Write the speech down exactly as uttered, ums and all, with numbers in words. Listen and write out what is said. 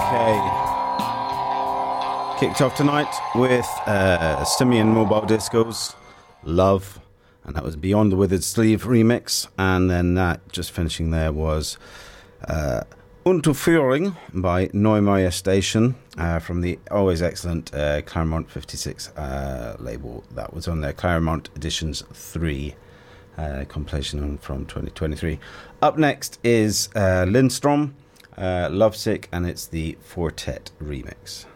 Kicked off tonight with uh, Simeon Mobile Disco's Love, and that was Beyond the Withered Sleeve remix. And then that, just finishing there, was uh, Unterführung by Neumeier Station uh, from the always excellent uh, Claremont fifty-six uh, label. That was on their Claremont Editions three uh, compilation from twenty twenty-three. Up next is uh, Lindstrom, uh, Lovesick, and it's the Fortet remix.